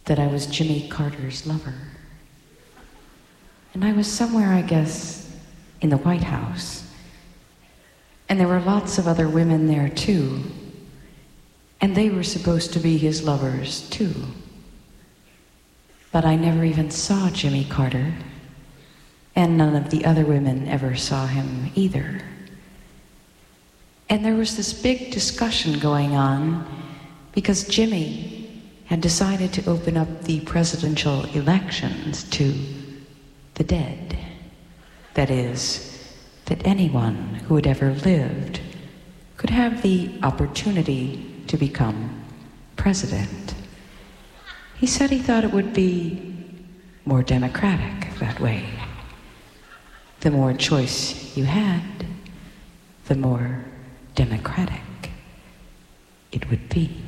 that I was Jimmy Carter's lover. And I was somewhere, I guess, in the White House. And there were lots of other women there too. And they were supposed to be his lovers too. But I never even saw Jimmy Carter. And none of the other women ever saw him either. And there was this big discussion going on because Jimmy had decided to open up the presidential elections to the dead. That is, that anyone who had ever lived could have the opportunity to become president. He said he thought it would be more democratic that way. The more choice you had, the more democratic it would be.